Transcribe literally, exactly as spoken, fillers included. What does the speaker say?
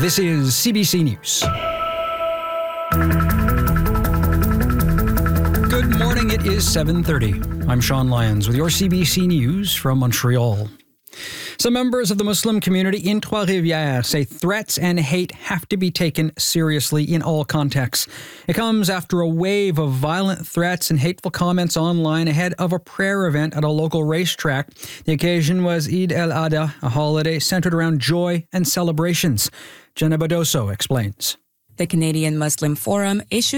This is C B C News. Good morning, it is seven thirty. I'm Sean Lyons with your C B C News from Montreal. Some members of the Muslim community in Trois-Rivières say threats and hate have to be taken seriously in all contexts. It comes after a wave of violent threats and hateful comments online ahead of a prayer event at a local racetrack. The occasion was Eid al-Adha, a holiday centered around joy and celebrations. Jenna Badoso explains. The Canadian Muslim Forum issued